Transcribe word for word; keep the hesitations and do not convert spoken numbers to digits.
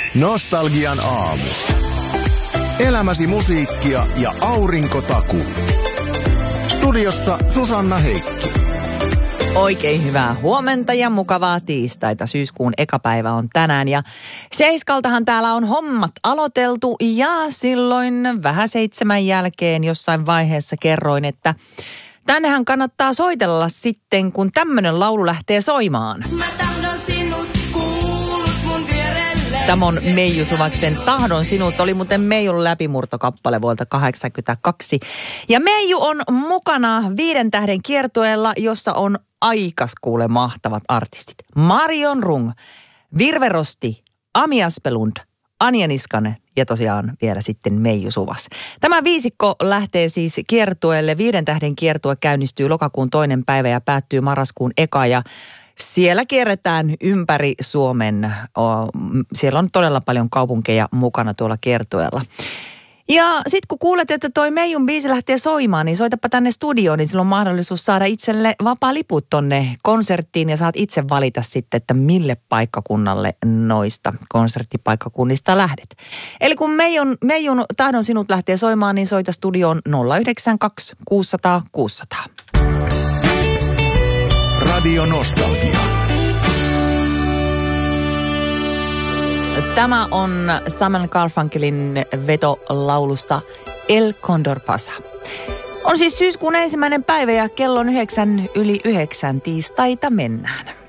Nostalgian aamu. Elämäsi musiikkia ja aurinkotakuu. Studiossa Susanna Heikki. Oikein hyvää huomenta ja mukavaa tiistaita. Syyskuun eka päivä on tänään ja seiskaltahan täällä on hommat aloiteltu ja silloin vähän seitsemän jälkeen jossain vaiheessa kerroin, että tännehän kannattaa soitella sitten, kun tämmönen laulu lähtee soimaan. Mä tahdon sinut, kuulut mun vierelle. Tämä on Meiju Suvaksen Tahdon sinut. Oli muuten Meijun läpimurtokappale vuodelta kahdeksankymmentäkaksi. Ja Meiju on mukana Viiden tähden kiertueella, jossa on aikas kuule mahtavat artistit. Marion Rung, Virve Rosti, Ami Aspelund, Anja Niskanen ja tosiaan vielä sitten Meiju Suvas. Tämä viisikko lähtee siis kiertueelle. Viiden tähden kiertue käynnistyy lokakuun toinen päivä ja päättyy marraskuun eka ja siellä kierretään ympäri Suomen. Siellä on todella paljon kaupunkeja mukana tuolla kiertueella. Ja sitten kun kuulet, että toi Meijun biisi lähtee soimaan, niin soitapa tänne studioon, niin sillä on mahdollisuus saada itselle vapaa liput tonne konserttiin ja saat itse valita sitten, että mille paikkakunnalle noista konserttipaikkakunnista lähdet. Eli kun Meijun, Meijun Tahdon sinut lähtee soimaan, niin soita studioon nolla yhdeksän kaksi kuusi nolla nolla kuusi nolla nolla. Radio Nostalgia. Tämä on Simon Garfunkelin veto laulusta El Condor Pasa. On siis syyskuun ensimmäinen päivä ja kello on yhdeksän yli yhdeksän tiistaita mennään.